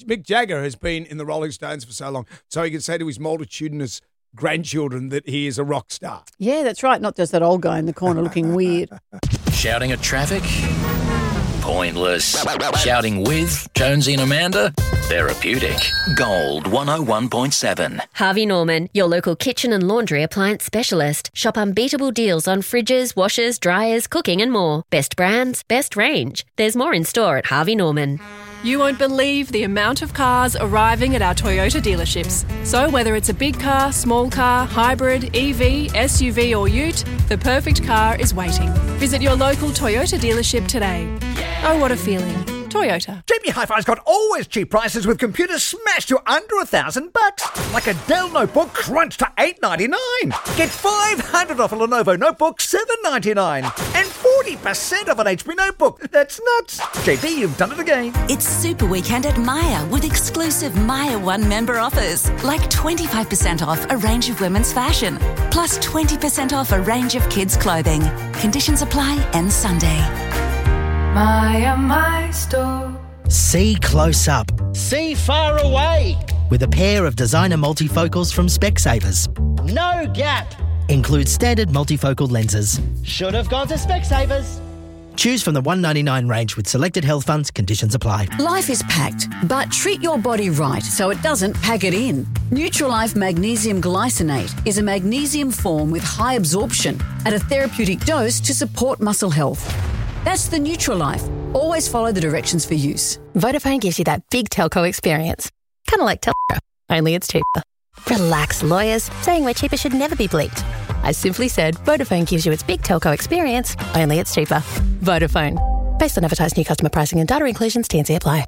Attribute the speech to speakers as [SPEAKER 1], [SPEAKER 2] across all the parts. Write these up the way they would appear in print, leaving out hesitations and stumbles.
[SPEAKER 1] Mick Jagger has been in the Rolling Stones for so long, so he can say to his multitudinous grandchildren that he is a rock star.
[SPEAKER 2] Yeah, that's right. Not just that old guy in the corner looking weird.
[SPEAKER 3] Shouting at traffic? Pointless. Shouting with Jonesy and Amanda? Therapeutic. Gold 101.7.
[SPEAKER 4] Harvey Norman, your local kitchen and laundry appliance specialist. Shop unbeatable deals on fridges, washers, dryers, cooking and more. Best brands, best range. There's more in store at Harvey Norman.
[SPEAKER 5] You won't believe the amount of cars arriving at our Toyota dealerships. So whether it's a big car, small car, hybrid, EV, SUV or ute, the perfect car is waiting. Visit your local Toyota dealership today. Oh, what a feeling. Toyota.
[SPEAKER 6] JB Hi-Fi's got always cheap prices with computers smashed to under $1,000. Like a Dell notebook crunched to $899. Get $500 off a Lenovo notebook, $799. And 40% off an HP notebook. That's nuts. JB, you've done it again.
[SPEAKER 7] It's Super Weekend at Myer with exclusive Myer One member offers. Like 25% off a range of women's fashion. Plus 20% off a range of kids' clothing. Conditions apply end Sunday.
[SPEAKER 8] Myer, my store.
[SPEAKER 9] See close up. See far away. With a pair of designer multifocals from Specsavers. No gap. Includes standard multifocal lenses.
[SPEAKER 10] Should have gone to Specsavers.
[SPEAKER 9] Choose from the $199 range with selected health funds. Conditions apply.
[SPEAKER 2] Life is packed, but treat your body right so it doesn't pack it in. Nutrilife Magnesium Glycinate is a magnesium form with high absorption at a therapeutic dose to support muscle health. That's the Nutrilife. Always follow the directions for use.
[SPEAKER 11] Vodafone gives you that big telco experience. Kind of like Telstra, only it's cheaper. Relax, lawyers. Saying we're cheaper should never be bleeped. I simply said Vodafone gives you its big telco experience, only it's cheaper. Vodafone. Based on advertised new customer pricing and data inclusions, T&C apply.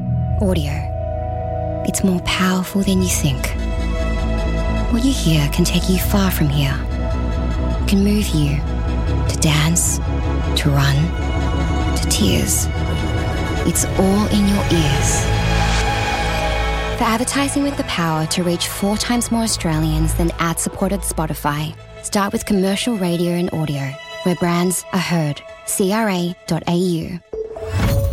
[SPEAKER 12] Audio. It's more powerful than you think. What you hear can take you far from here. It can move you to dance, to run, to tears. It's all in your ears. For advertising with the power to reach 4 times more Australians than ad-supported Spotify, start with commercial radio and audio, where brands are heard. CRA.au.